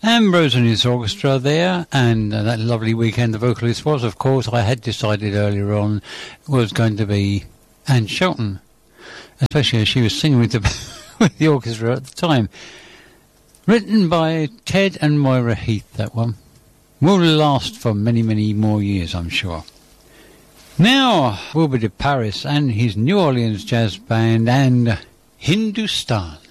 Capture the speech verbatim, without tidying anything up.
Ambrose and his orchestra there, and uh, that lovely weekend the vocalist was, of course, I had decided earlier on, was going to be Anne Shelton, especially as she was singing with the, with the orchestra at the time. Written by Ted and Moira Heath, that one. Will last for many, many more years, I'm sure. Now, Wilbur de Paris and his New Orleans Jazz Band and Hindustan.